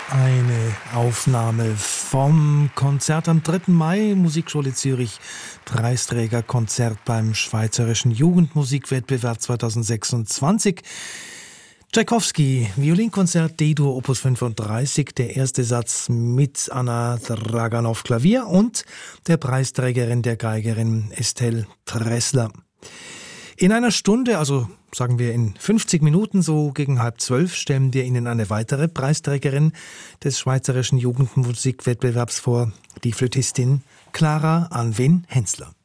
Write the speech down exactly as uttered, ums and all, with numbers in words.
Eine Aufnahme vom Konzert am dritten Mai, Musikschule Zürich, Preisträgerkonzert beim Schweizerischen Jugendmusikwettbewerb zweitausendsechsundzwanzig. Tschaikowski, Violinkonzert D-Dur Opus fünfunddreißig, der erste Satz mit Anna Draganov Klavier und der Preisträgerin, der Geigerin Estelle Tressler. In einer Stunde, also sagen wir in fünfzig Minuten, so gegen halb zwölf, stellen wir Ihnen eine weitere Preisträgerin des Schweizerischen Jugendmusikwettbewerbs vor, die Flötistin Clara Anwin Hensler.